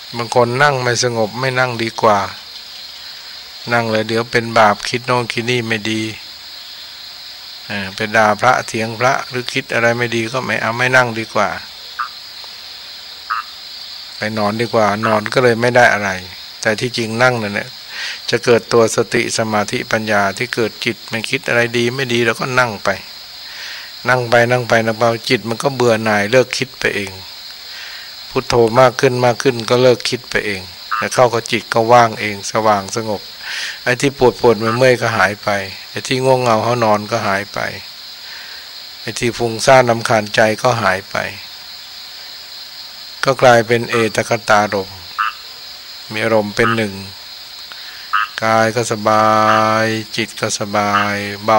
บางคนนั่งไม่สงบไม่นั่งดีกว่านั่งเลยเดี๋ยวเป็นบาปคิดโน่นคิดนี่ไม่ดีไปด่าพระเถียงพระหรือคิดอะไรไม่ดีก็ไม่เอาไม่นั่งดีกว่าไปนอนดีกว่านอนก็เลยไม่ได้อะไรแต่ที่จริงนั่งเนี่ยจะเกิดตัวสติสมาธิปัญญาที่เกิดจิตมันคิดอะไรดีไม่ดีแล้วก็นั่งไปนั่งไปจิตมันก็เบื่อหน่ายเลิกคิดไปเองพุทโธมากขึ้นก็เลิกคิดไปเองแล้วเข้าก็จิตก็ว่างเองสว่างสงบไอ้ที่ปวดเมื่อยก็หายไปไอ้ที่ง่วงเหงาเขานอนก็หายไปไอ้ที่ฟุ้งซ่านรำคาญใจก็หายไปก็กลายเป็นเอตคตารมณ์มีอารมณ์เป็นหนึ่งกายก็สบายจิตก็สบายเบา